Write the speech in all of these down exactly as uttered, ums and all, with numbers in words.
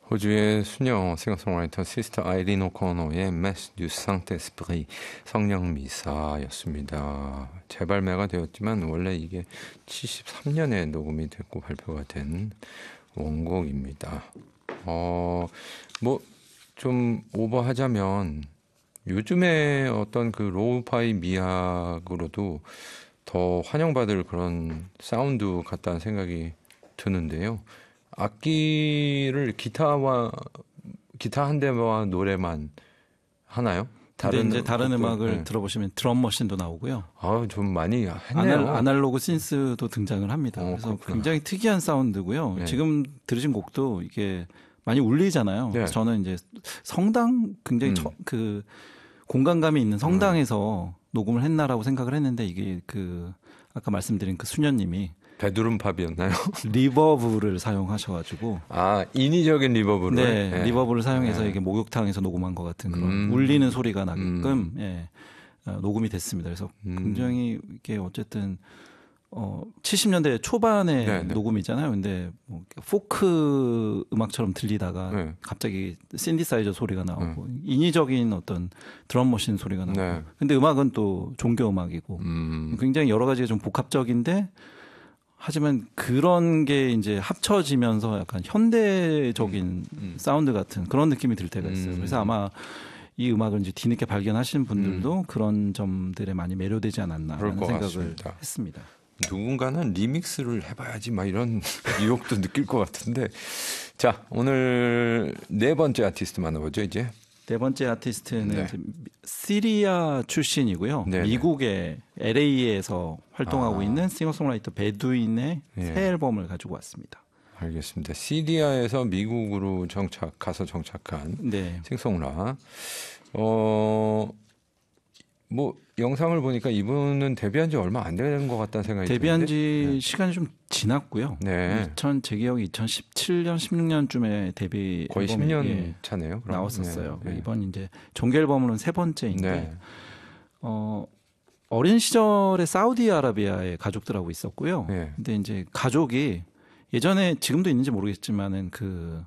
호주의 수녀 싱어송라이터 시스터 아이린 오코노의 Messe du Saint-Esprit 성령 미사였습니다. 재발매가 되었지만 원래 이게 칠십삼 년에 녹음이 됐고 발표가 된 원곡입니다. 어, 뭐 좀 오버하자면 요즘에 어떤 그 로우파이 미학으로도 더 환영받을 그런 사운드 같다는 생각이 드는데요. 악기를 기타와 기타 한 대와 노래만 하나요? 다른 이제 다른 곡도, 음악을 네. 들어보시면 드럼 머신도 나오고요. 아, 좀 많이 했네요. 아날, 아날로그 신스도 등장을 합니다. 어, 그래서 그렇구나. 굉장히 특이한 사운드고요. 네. 지금 들으신 곡도 이게 많이 울리잖아요. 네. 그래서 저는 이제 성당 굉장히 음. 처, 그 공간감이 있는 성당에서 음. 녹음을 했나라고 생각을 했는데 이게 그 아까 말씀드린 그 수녀님이 베드룸 팝이었나요? 리버브를 사용하셔가지고 아, 인위적인 리버브를. 네, 네. 리버브를 사용해서 네. 이게 목욕탕에서 녹음한 것 같은 그런 음. 울리는 소리가 나게끔 음. 예, 어, 녹음이 됐습니다. 그래서 음. 굉장히 이게 어쨌든 어, 칠십 년대 초반의 네, 네. 녹음이잖아요. 근데 뭐 포크 음악처럼 들리다가 네. 갑자기 신디사이저 소리가 나오고 인위적인 어떤 드럼머신 소리가 나오고. 네. 근데 음악은 또 종교 음악이고 음. 굉장히 여러 가지가 좀 복합적인데 하지만 그런 게 이제 합쳐지면서 약간 현대적인 음. 음. 사운드 같은 그런 느낌이 들 때가 있어요. 음. 그래서 아마 이 음악을 이제 뒤늦게 발견하신 분들도 음. 그런 점들에 많이 매료되지 그럴 않았나라는 것 생각을 같습니다. 했습니다. 누군가는 리믹스를 해봐야지 막 이런 유혹도 느낄 것 같은데. 자, 오늘 네 번째 아티스트 만나보죠 이제. 네 번째 아티스트는 네. 이제 시리아 출신이고요. 네네. 미국의 엘에이에서 활동하고 아. 있는 싱어송라이터 베두인의 예. 새 앨범을 가지고 왔습니다. 알겠습니다. 시리아에서 미국으로 정착 가서 정착한 네. 싱송라. 어, 뭐 영상을 보니까 이분은 데뷔한 지 얼마 안 되는 것 같다는 생각이 데뷔한 지 드는데. 시간이 좀 지났고요. 네. 이천, 제 기억이 이천십칠 년, 십육 년쯤에 데뷔 거의 앨범이 십 년 예, 차네요. 그럼. 나왔었어요. 네. 네. 이번 이제 정규 앨범으로는 세 번째인데 네. 어, 어린 시절에 사우디아라비아에 가족들하고 있었고요. 네. 근데 이제 가족이 예전에 지금도 있는지 모르겠지만은 그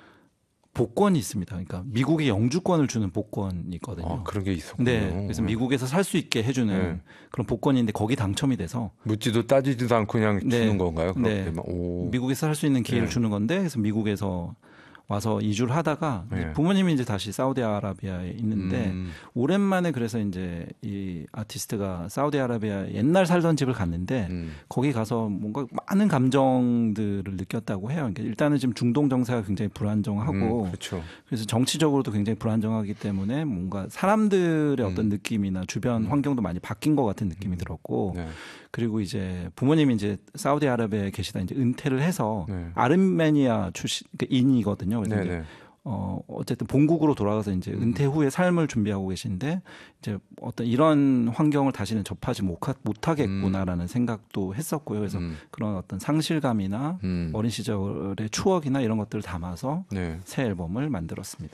복권이 있습니다. 그러니까 미국이 영주권을 주는 복권이 있거든요. 아, 그런 게 있었군요. 네, 그래서 미국에서 살 수 있게 해주는 네. 그런 복권인데 거기 당첨이 돼서 묻지도 따지지도 않고 그냥 네. 주는 건가요? 그렇게 네. 막, 오. 미국에서 할 수 있는 기회를 네. 주는 건데 그래서 미국에서 와서 이주를 하다가 이제 네. 부모님이 이제 다시 사우디아라비아에 있는데 음. 오랜만에 그래서 이제 이 아티스트가 사우디아라비아 옛날 살던 집을 갔는데 음. 거기 가서 뭔가 많은 감정들을 느꼈다고 해요. 그러니까 일단은 지금 중동 정세가 굉장히 불안정하고 음, 그렇죠. 그래서 정치적으로도 굉장히 불안정하기 때문에 뭔가 사람들의 어떤 음. 느낌이나 주변 음. 환경도 많이 바뀐 것 같은 느낌이 들었고 네. 그리고 이제 부모님이 이제 사우디아라비아에 계시다 이제 은퇴를 해서 네. 아르메니아 출신 그러니까 인이거든요. 그래서 네네. 이제 어 어쨌든 본국으로 돌아가서 이제 음. 은퇴 후에 삶을 준비하고 계신데 이제 어떤 이런 환경을 다시는 접하지 못하, 못하겠구나라는 생각도 했었고요. 그래서 음. 그런 어떤 상실감이나 음. 어린 시절의 추억이나 이런 것들을 담아서 네. 새 앨범을 만들었습니다.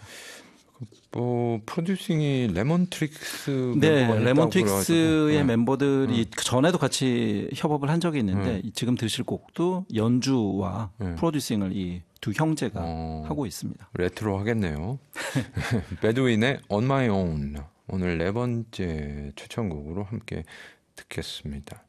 뭐 프로듀싱이 레몬트릭스 네, 멤버가 했다고 레몬트릭스의 그래가지고. 네. 멤버들이 음. 그 전에도 같이 협업을 한 적이 있는데 음. 지금 들으실 곡도 연주와 네. 프로듀싱을 이 두 형제가 어. 하고 있습니다. 레트로 하겠네요. 베두인의 On My Own 오늘 네 번째 추천곡으로 함께 듣겠습니다.